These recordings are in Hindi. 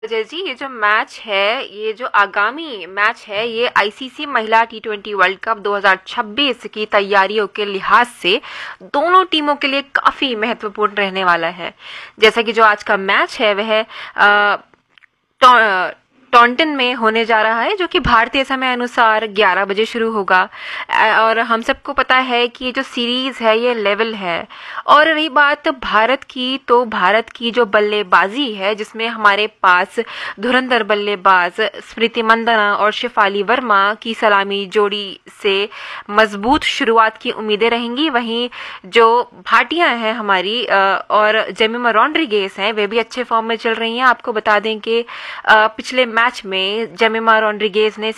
अजय जी, ये जो मैच है, ये जो आगामी मैच है, ये आईसीसी महिला टी20 वर्ल्ड कप 2026 की तैयारियों के लिहाज से दोनों टीमों के लिए काफी महत्वपूर्ण रहने वाला है। जैसा कि जो आज का मैच है वह टॉ- टॉन्टन में होने जा रहा है, जो कि भारतीय समय अनुसार 11 बजे शुरू होगा। और हम सबको पता है कि ये जो सीरीज है ये लेवल है। और रही बात भारत की, तो भारत की जो बल्लेबाजी है, जिसमें हमारे पास धुरंधर बल्लेबाज स्मृति मंदाना और शेफाली वर्मा की सलामी जोड़ी से मजबूत शुरुआत की उम्मीदें रहेंगी। वहीं जो भाटियां हैं हमारी और जेमिमा रॉड्रिगेज हैं, वे भी अच्छे फॉर्म में चल रही हैं। आपको बता दें कि पिछले मैच में जेमिमा रॉड्रिगेज ने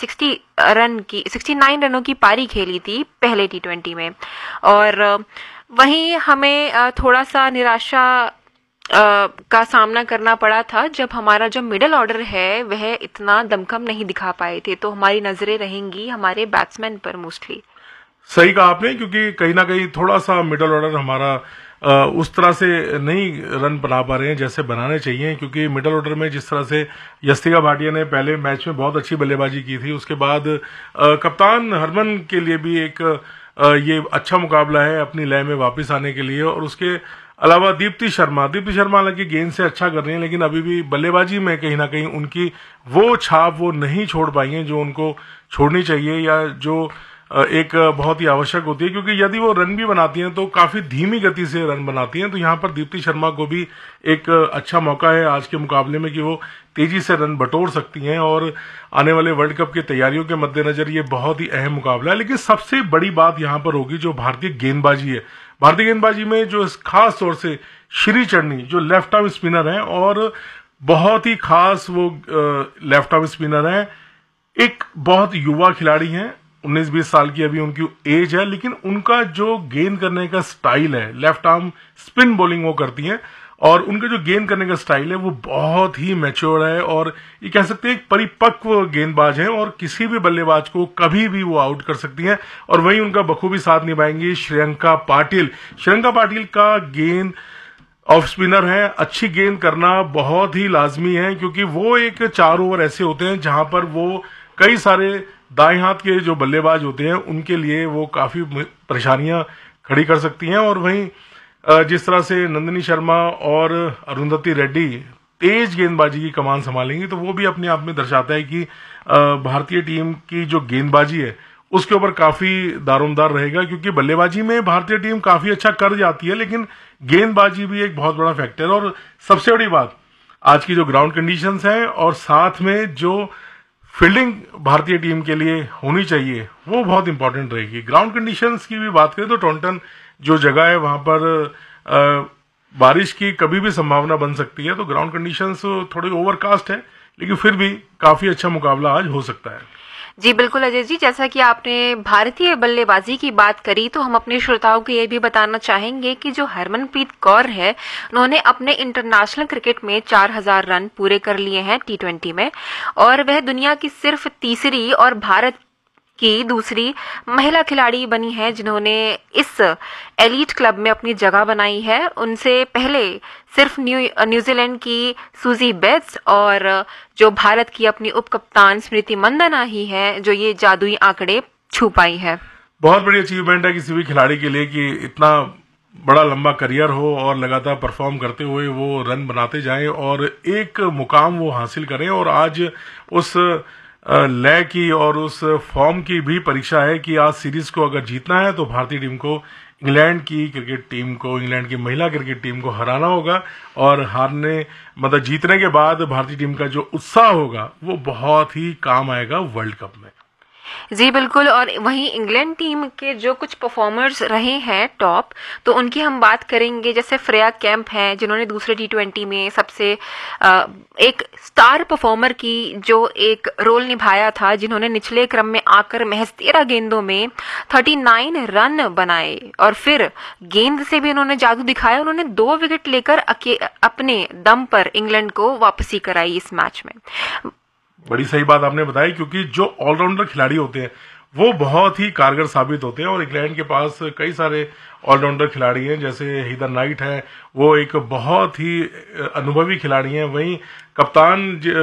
69 रनों की पारी खेली थी पहले टी20 में। और वहीं हमें थोड़ा सा निराशा का सामना करना पड़ा था जब हमारा जो मिडिल ऑर्डर है वह इतना दमखम नहीं दिखा पाए थे। तो हमारी नजरें रहेंगी हमारे बैट्समैन पर मोस्टली। सही कहा आपने, क्योंकि कहीं ना कहीं थोड़ा सा मिडल ऑर्डर हमारा उस तरह से नहीं रन बना पा रहे हैं जैसे बनाने चाहिए। क्योंकि मिडल ऑर्डर में जिस तरह से यस्तिका भाटिया ने पहले मैच में बहुत अच्छी बल्लेबाजी की थी, उसके बाद कप्तान हरमन के लिए भी एक ये अच्छा मुकाबला है अपनी लय में वापस आने के लिए। और उसके अलावा दीप्ति शर्मा हालांकि गेंद से अच्छा कर रही हैं, लेकिन अभी भी बल्लेबाजी में कहीं ना कहीं उनकी वो छाप वो नहीं छोड़ पाई है जो उनको छोड़नी चाहिए, या जो एक बहुत ही आवश्यक होती है। क्योंकि यदि वो रन भी बनाती हैं तो काफी धीमी गति से रन बनाती हैं। तो यहाँ पर दीप्ति शर्मा को भी एक अच्छा मौका है आज के मुकाबले में कि वो तेजी से रन बटोर सकती हैं। और आने वाले वर्ल्ड कप की तैयारियों के मद्देनजर ये बहुत ही अहम मुकाबला है। लेकिन सबसे बड़ी बात यहाँ पर होगी जो भारतीय गेंदबाजी है। भारतीय गेंदबाजी में जो खास तौर से श्री चन्नी जो लेफ्ट आर्म स्पिनर हैं, और बहुत ही खास वो लेफ्ट आर्म स्पिनर हैं, एक बहुत युवा खिलाड़ी हैं, 19-20 साल की अभी उनकी एज है, लेकिन उनका जो गेंद करने का स्टाइल है, लेफ्ट आर्म स्पिन बॉलिंग वो करती हैं, और उनका जो गेंद करने का स्टाइल है वो बहुत ही मैच्योर है। और ये कह सकते हैं एक परिपक्व गेंदबाज है, और किसी भी बल्लेबाज को कभी भी वो आउट कर सकती हैं। और वहीं उनका बखूबी साथ निभाएंगी श्रेयंका पाटिल का गेंद ऑफ स्पिनर है। अच्छी गेंद करना बहुत ही लाजमी है, क्योंकि वो एक 4 ओवर ऐसे होते हैं जहां पर वो कई सारे दाएं हाथ के जो बल्लेबाज होते हैं उनके लिए वो काफी परेशानियां खड़ी कर सकती हैं। और वहीं जिस तरह से नंदिनी शर्मा और अरुंधति रेड्डी तेज गेंदबाजी की कमान संभालेंगी, तो वो भी अपने आप में दर्शाता है कि भारतीय टीम की जो गेंदबाजी है उसके ऊपर काफी दारोमदार रहेगा। क्योंकि बल्लेबाजी में भारतीय टीम काफी अच्छा कर जाती है, लेकिन गेंदबाजी भी एक बहुत बड़ा फैक्टर है। और सबसे बड़ी बात आज की जो ग्राउंड कंडीशंस हैं और साथ में जो फील्डिंग भारतीय टीम के लिए होनी चाहिए वो बहुत इंपॉर्टेंट रहेगी। ग्राउंड कंडीशंस की भी बात करें तो टॉन्टन जो जगह है वहां पर बारिश की कभी भी संभावना बन सकती है। तो ग्राउंड कंडीशंस थोड़ी ओवरकास्ट है, लेकिन फिर भी काफी अच्छा मुकाबला आज हो सकता है। जी बिल्कुल अजय जी, जैसा कि आपने भारतीय बल्लेबाजी की बात करी, तो हम अपने श्रोताओं को ये भी बताना चाहेंगे कि जो हरमनप्रीत कौर है, उन्होंने अपने इंटरनेशनल क्रिकेट में 4000 रन पूरे कर लिए हैं टी20 में। और वह दुनिया की सिर्फ तीसरी और भारत की दूसरी महिला खिलाड़ी बनी है जिन्होंने इस एलीट क्लब में अपनी जगह बनाई है। उनसे पहले सिर्फ न्यूजीलैंड की सूजी बेट्स और जो भारत की अपनी उप कप्तान स्मृति मंदाना ही है जो ये जादुई आंकड़े छू पाई है। बहुत बड़ी अचीवमेंट है किसी भी खिलाड़ी के लिए कि इतना बड़ा लंबा करियर हो और लगातार परफॉर्म करते हुए वो रन बनाते जाएं और एक मुकाम वो हासिल करें। और आज उस लय की और उस फॉर्म की भी परीक्षा है कि आज सीरीज को अगर जीतना है तो भारतीय टीम को इंग्लैंड की महिला क्रिकेट टीम को हराना होगा। और जीतने के बाद भारतीय टीम का जो उत्साह होगा वो बहुत ही काम आएगा वर्ल्ड कप में। जी बिल्कुल। और वहीं इंग्लैंड टीम के जो कुछ परफॉर्मर्स रहे हैं टॉप, तो उनकी हम बात करेंगे। जैसे फ्रेया कैंप हैं जिन्होंने दूसरे टी20 में सबसे एक स्टार परफॉर्मर की जो एक रोल निभाया था, जिन्होंने निचले क्रम में आकर महज 13 गेंदों में 39 रन बनाए और फिर गेंद से भी उन्होंने जादू दिखाया। उन्होंने 2 विकेट लेकर अपने दम पर इंग्लैंड को वापसी कराई इस मैच में। बड़ी सही बात आपने बताई, क्योंकि जो ऑलराउंडर खिलाड़ी होते हैं वो बहुत ही कारगर साबित होते हैं। और इंग्लैंड के पास कई सारे ऑलराउंडर खिलाड़ी हैं, जैसे हीदर नाइट है, वो एक बहुत ही अनुभवी खिलाड़ी हैं। वहीं कप्तान